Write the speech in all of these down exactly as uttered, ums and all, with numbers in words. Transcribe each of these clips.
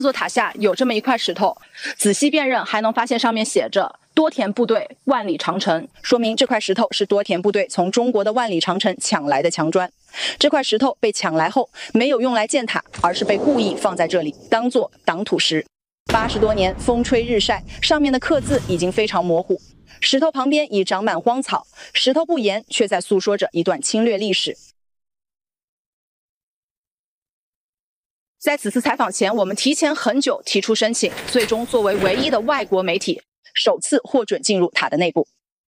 座塔下有这么一块石头，仔细辨认还能发现上面写着多田部队万里长城，说明这块石头是多田部队从中国的万里长城抢来的墙砖。这块石头被抢来后没有用来建塔，而是被故意放在这里当作挡土石。八十多年风吹日晒，上面的刻字已经非常模糊，石头旁边已长满荒草，石头不言，却在诉说着一段侵略历史。在此次采访前，我们提前很久提出申请，最终作为唯一的外国媒体，首次获准进入塔的内部。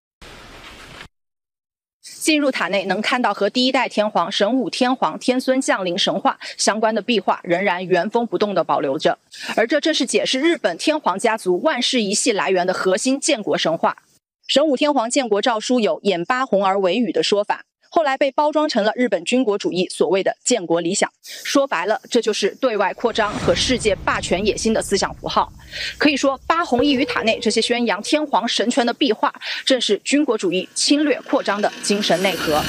进入塔内，能看到和第一代天皇神武天皇天孙降临神话相关的壁画仍然原封不动地保留着，而这正是解释日本天皇家族万世一系来源的核心建国神话。神武天皇建国诏书有演八红而为羽的说法，后来被包装成了日本军国主义所谓的建国理想，说白了，这就是对外扩张和世界霸权野心的思想符号。可以说，八红一羽塔内这些宣扬天皇神权的壁画，正是军国主义侵略扩张的精神内核。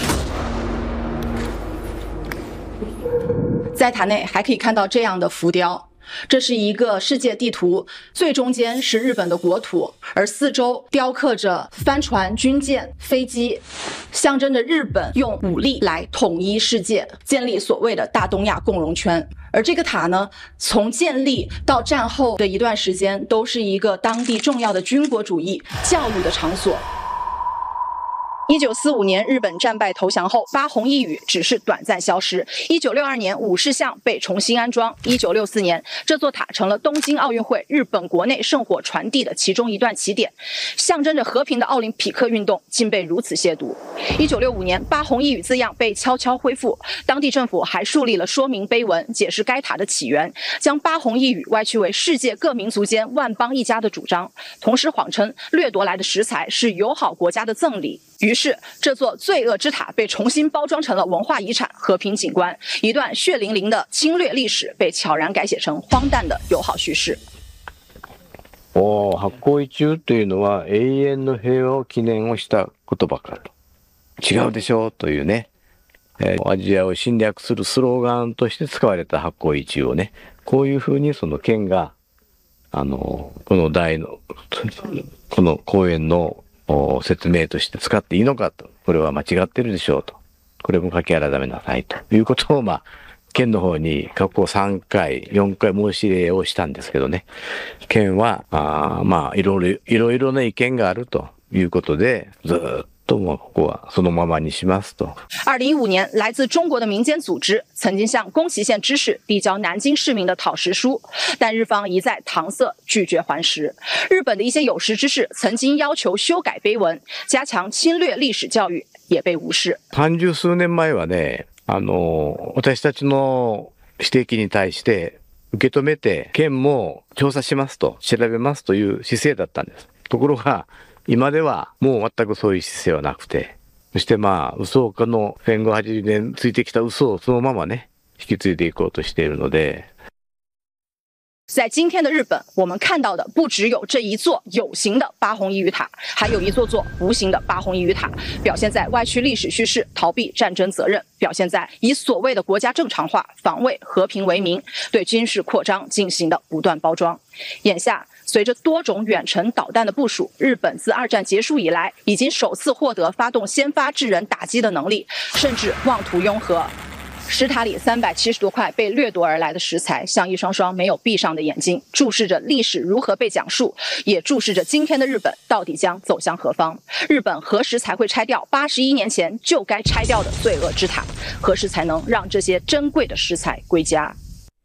在塔内还可以看到这样的浮雕。这是一个世界地图，最中间是日本的国土，而四周雕刻着帆船、军舰、飞机，象征着日本用武力来统一世界，建立所谓的大东亚共荣圈。而这个塔呢，从建立到战后的一段时间，都是一个当地重要的军国主义教育的场所。一九四五年日本战败投降后，八红一羽只是短暂消失。一九六二年武士像被重新安装。一九六四年，这座塔成了东京奥运会日本国内圣火传递的其中一段起点，象征着和平的奥林匹克运动竟被如此亵渎。一九六五年，八红一羽字样被悄悄恢复，当地政府还树立了说明碑文，解释该塔的起源，将八红一羽歪曲为世界各民族间万邦一家的主张，同时谎称掠夺来的食材是友好国家的赠礼。于是，这座罪恶之塔被重新包装成了文化遗产、和平景观，一段血淋淋的侵略历史被悄然改写成荒诞的友好叙事。 お八甲一中というのは永遠の平和を記念をした言葉かと。違うでしょうというね、えー、アジアを侵略するスローガンとして使われた八甲一中をね、こういうふうにその県があのこの大のこの公園の説明として使っていいのかと、これは間違ってるでしょうと、これも書き改めなさいということを、まあ、県の方に過去さんかい、よんかい申し入れをしたんですけどね、県は、あまあ、いろいろ、いろいろな意見があるということで、ずっともうここはそのままにしますと。 二零一五年，来自中国的民间组织曾经向宫崎县知事递交南京市民的讨食书，但日方一再搪塞，拒绝还食。日本的一些有识之士曾经要求修改碑文，加强侵略历史教育，也被无视。 三十数年前はね、あの私たちの指摘に対して受け止めて、県も調査しますと、調べますという姿勢だったんです。ところが今ではもう全くそういう姿勢はなくて、そしてまあ嘘岡の戦後はちじゅうねんついてきた嘘をそのままね引き継いでいこうとしているので。 在今天的日本，我们看到的不只有这一座有形的八红一羽塔，还有一座座无形的八红一羽塔，表现在歪曲历史叙事、逃避战争责任，表现在以所谓的国家正常化、防卫和平为名，对军事扩张进行的不断包装。眼下，随着多种远程导弹的部署，日本自二战结束以来，已经首次获得发动先发制人打击的能力，甚至妄图拥核。石塔里三百七十多块被掠夺而来的食材，像一双双没有闭上的眼睛，注视着历史如何被讲述，也注视着今天的日本到底将走向何方。日本何时才会拆掉八十一年前就该拆掉的罪恶之塔？何时才能让这些珍贵的食材归家？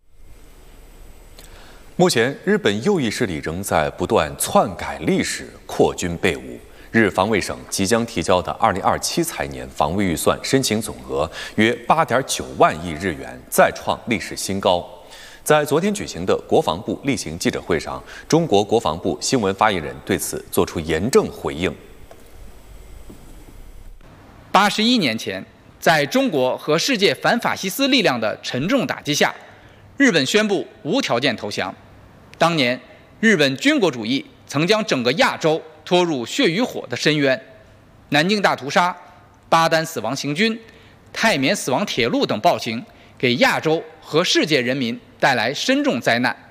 目前，日本右翼势力仍在不断篡改历史、扩军备武。日防卫省即将提交的二零二七财年防卫预算申请总额约八点九万亿日元，再创历史新高。在昨天举行的国防部例行记者会上，中国国防部新闻发言人对此作出严正回应。 八十一年前，在中国和世界反法西斯力量的沉重打击下，日本宣布无条件投降。当年，日本军国主义曾将整个亚洲拖入血与火的深渊，南京大屠杀、巴丹死亡行军、泰缅死亡铁路等暴行，给亚洲和世界人民带来深重灾难。